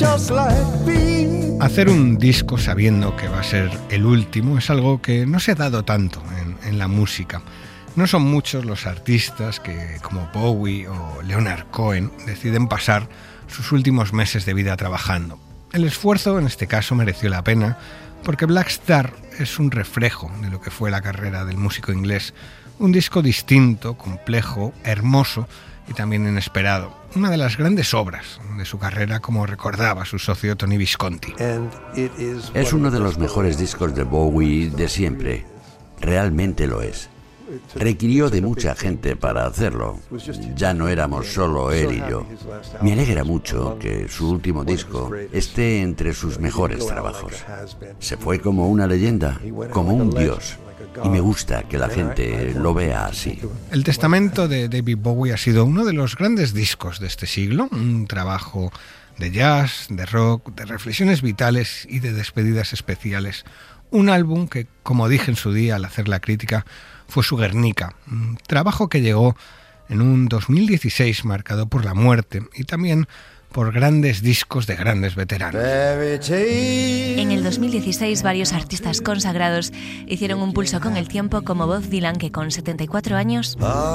Hacer un disco sabiendo que va a ser el último es algo que no se ha dado tanto en la música. No son muchos los artistas que, como Bowie o Leonard Cohen, deciden pasar sus últimos meses de vida trabajando. El esfuerzo, en este caso, mereció la pena, porque Black Star es un reflejo de lo que fue la carrera del músico inglés. Un disco distinto, complejo, hermoso y también inesperado. Una de las grandes obras de su carrera, como recordaba su socio Tony Visconti. Es uno de los mejores discos de Bowie de siempre. Realmente lo es. Requirió de mucha gente para hacerlo. Ya no éramos solo él y yo. Me alegra mucho que su último disco esté entre sus mejores trabajos. Se fue como una leyenda, como un dios. Y me gusta que la gente lo vea así. El testamento de David Bowie ha sido uno de los grandes discos de este siglo. Un trabajo de jazz, de rock, de reflexiones vitales y de despedidas especiales. Un álbum que, como dije en su día al hacer la crítica, fue su Guernica, un trabajo que llegó en un 2016 marcado por la muerte y también por grandes discos de grandes veteranos. En el 2016 varios artistas consagrados hicieron un pulso con el tiempo, como Bob Dylan, que con 74 años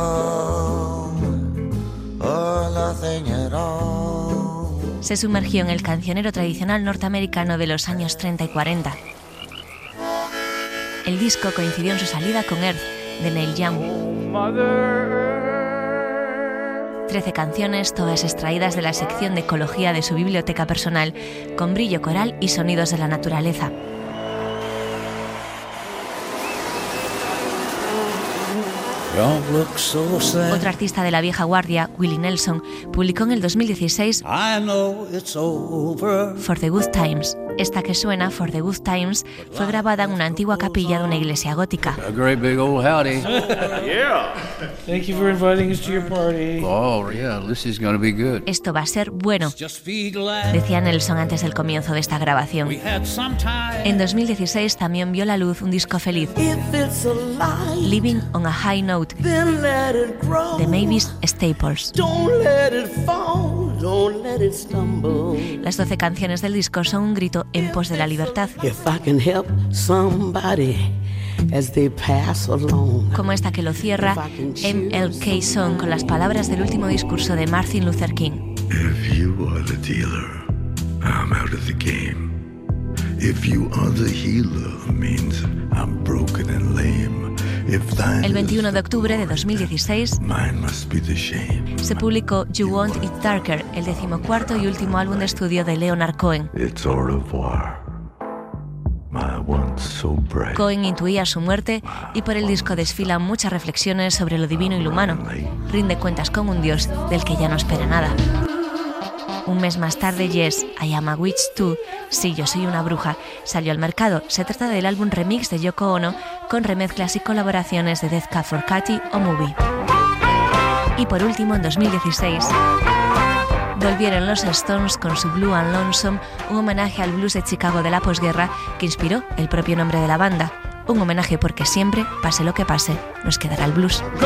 se sumergió en el cancionero tradicional norteamericano de los años 30 y 40. El disco coincidió en su salida con Earth, de Neil Young. 13 canciones, todas extraídas de la sección de ecología de su biblioteca personal, con brillo coral y sonidos de la naturaleza. Otro artista de la vieja guardia, Willie Nelson, publicó en el 2016 For the Good Times. Esta que suena, For the Good Times, fue grabada en una antigua capilla de una iglesia gótica. A great big old howdy. Yeah. Thank you for inviting us to your party. Oh, yeah, this is going to be good. Esto va a ser bueno, decía Nelson antes del comienzo de esta grabación. En 2016 también vio la luz un disco feliz, Living on a High Note, de Mavis Staples. Las 12 canciones del disco son un grito en pos de la libertad, como esta que lo cierra, MLK Song, con las palabras del último discurso de Martin Luther King. If you are the dealer, I'm out of the game. If you are the healer, means I'm broken and lame. El 21 de octubre de 2016 se publicó You Want It Darker, el 14º y último álbum de estudio de Leonard Cohen. Cohen intuía su muerte y por el disco desfilan muchas reflexiones sobre lo divino y lo humano. Rinde cuentas con un Dios del que ya no espera nada. Un mes más tarde, Yes, I Am a Witch Too, Sí, yo soy una bruja, salió al mercado. Se trata del álbum remix de Yoko Ono, con remezclas y colaboraciones de Death Cab for Cutie o Movie. Y por último, en 2016, volvieron los Stones con su Blue and Lonesome, un homenaje al blues de Chicago de la posguerra que inspiró el propio nombre de la banda. Un homenaje porque siempre, pase lo que pase, nos quedará el blues.